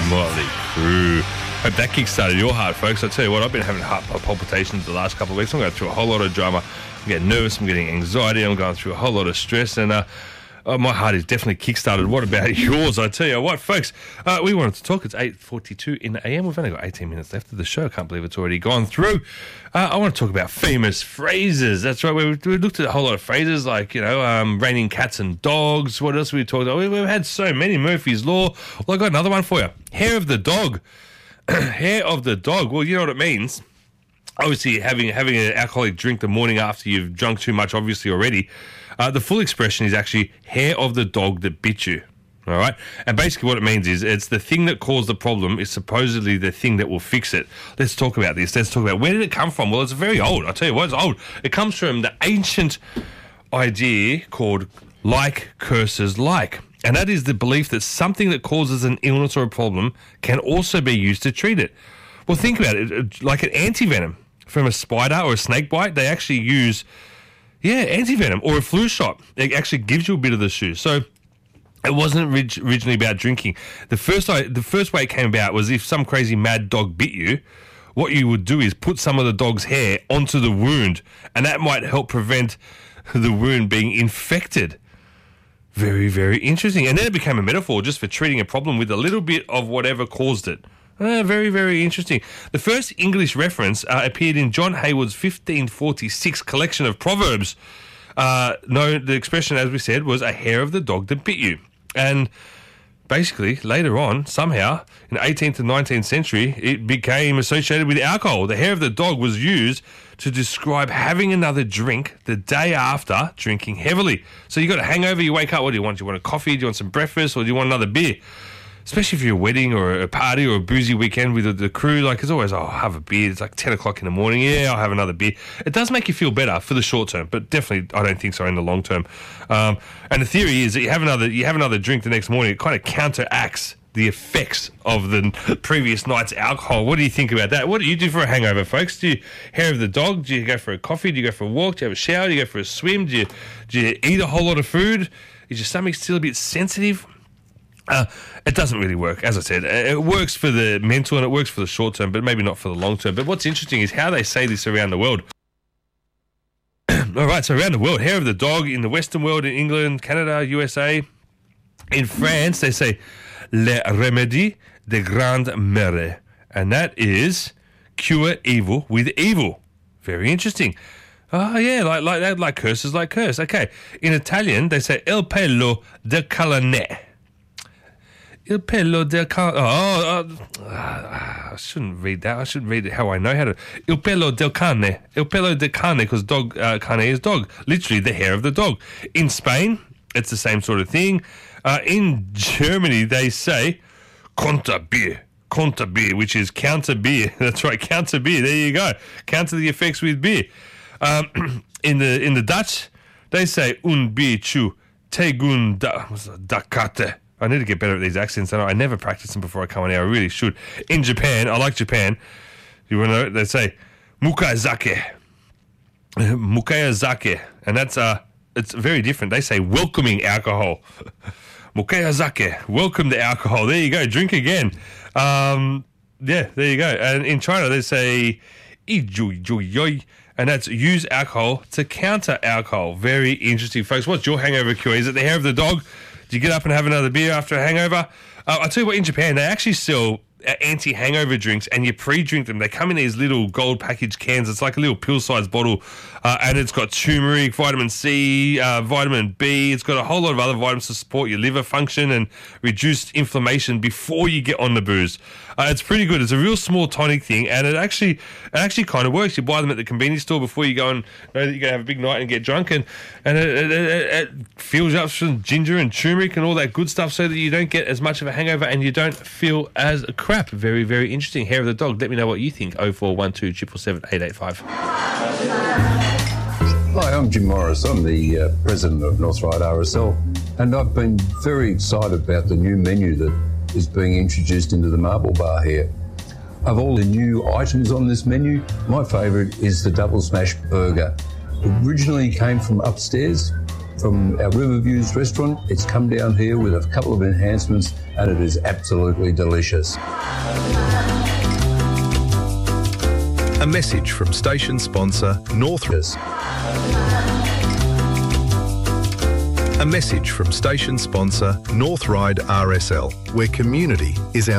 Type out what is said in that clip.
Motley Crue. Hope that kick-started your heart, folks. I tell you what, I've been having heart palpitations the last couple of weeks. I'm going through a whole lot of drama. I'm getting nervous. I'm getting anxiety. I'm going through a whole lot of stress. And my heart is definitely kick-started. What about yours? I tell you what, folks, we wanted to talk. It's 8:42 in the AM. We've only got 18 minutes left of the show. I can't believe it's already gone through. I want to talk about famous phrases. That's right. We looked at a whole lot of phrases like, raining cats and dogs. What else have we talked about? We've had so many. Murphy's Law. Well, I got another one for you. Hair of the dog. Hair of the dog. Well, you know what it means. Obviously, having an alcoholic drink the morning after you've drunk too much, obviously, already. The full expression is actually hair of the dog that bit you. All right? And basically what it means is it's the thing that caused the problem is supposedly the thing that will fix it. Let's talk about this. Let's talk about where did it come from? Well, it's very old. I'll tell you what, it's old. It comes from the ancient idea called like curses like. And that is the belief that something that causes an illness or a problem can also be used to treat it. Well, think about it. Like an antivenom from a spider or a snake bite, they actually use, antivenom or a flu shot. It actually gives you a bit of the shoe. So it wasn't originally about drinking. The first way it came about was if some crazy mad dog bit you, what you would do is put some of the dog's hair onto the wound, and that might help prevent the wound being infected. Very, very interesting. And then it became a metaphor just for treating a problem with a little bit of whatever caused it. Very, very interesting. The first English reference appeared in John Haywood's 1546 collection of proverbs. The expression, as we said, was a hair of the dog that bit you. And basically, later on, somehow, in the 18th and 19th century, it became associated with alcohol. The hair of the dog was used to describe having another drink the day after drinking heavily. So you got a hangover, you wake up, what do you want? Do you want a coffee? Do you want some breakfast? Or do you want another beer? Especially if you're a wedding or a party or a boozy weekend with the crew, like it's always, I'll have a beer. It's like 10 o'clock in the morning. Yeah, I'll have another beer. It does make you feel better for the short term, but definitely I don't think so in the long term. And the theory is that you have another drink the next morning. It kind of counteracts the effects of the previous night's alcohol. What do you think about that? What do you do for a hangover, folks? Do you hair of the dog? Do you go for a coffee? Do you go for a walk? Do you have a shower? Do you go for a swim? Do you eat a whole lot of food? Is your stomach still a bit sensitive? It doesn't really work. As I said, it works for the mental and it works for the short term, but maybe not for the long term. But what's interesting is how they say this around the world. All right, so around the world, hair of the dog in the Western world, in England, Canada, USA. In France, they say le remède de grande mère, and that is cure evil with evil. Very interesting. Oh, yeah, like that, like curses like curse. Okay. In Italian, they say il pelo del cane. Il pelo del cane. I shouldn't read that. I should read it how I know how to. Il pelo del cane. Il pelo del cane, because dog, cane is dog. Literally, the hair of the dog. In Spain, it's the same sort of thing. In Germany, they say Konter beer, which is counter beer. That's right, counter beer. There you go. Counter the effects with beer. In the Dutch, they say un biertje tegen da kate. I need to get better at these accents. I never practiced them before I come on here. I really should. In Japan, I like Japan. You want to know? They say mukaizake, and that's it's very different. They say welcoming alcohol. Mukaizake, welcome to alcohol. There you go. Drink again. There you go. And in China, they say ijuyoy, and that's use alcohol to counter alcohol. Very interesting, folks. What's your hangover cure? Is it the hair of the dog? Do you get up and have another beer after a hangover? I'll tell you what, in Japan, they actually sell anti-hangover drinks, and you pre-drink them. They come in these little gold packaged cans. It's like a little pill-sized bottle, and it's got turmeric, vitamin C, vitamin B. It's got a whole lot of other vitamins to support your liver function and reduce inflammation before you get on the booze. It's pretty good. It's a real small tonic thing, and it actually kind of works. You buy them at the convenience store before you go and know that you're going to have a big night and get drunk, and it fills you up with some ginger and turmeric and all that good stuff so that you don't get as much of a hangover and you don't feel as crap. Very, very interesting. Hair of the dog. Let me know what you think. 0412 777 885. Hi, I'm Jim Morris. I'm the president of North Ryde RSL, and I've been very excited about the new menu that is being introduced into the Marble Bar here. Of all the new items on this menu, my favourite is the Double Smash Burger. Originally came from upstairs, from our Riverviews restaurant. It's come down here with a couple of enhancements and it is absolutely delicious. A message from station sponsor North. A message from station sponsor North Ryde RSL, where community is our